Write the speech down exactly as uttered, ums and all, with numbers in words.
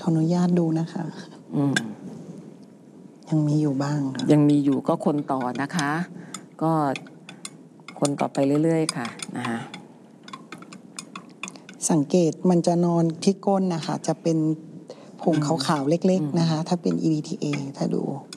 ขออนุญาตดูนะคะอืมยังมีอยู่บ้างค่ะยังมีอยู่ก็คนต่อนะคะ ก็คนต่อไปเรื่อยๆค่ะนะคะสังเกตมันจะนอนที่ก้นนะคะจะเป็นผงขาวๆเล็กๆนะคะถ้าเป็น อี วี ที เอ ถ้าดู